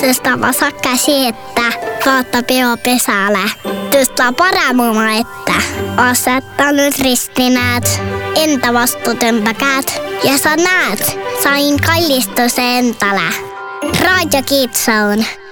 Tästä vasakka siettä, vaata peo pesällä. Tästä paramuma, että asettanut ristinäät, entä vastuutömpäkäät. Ja sä näet, sain kallistus entälä. Radio Kitsaun.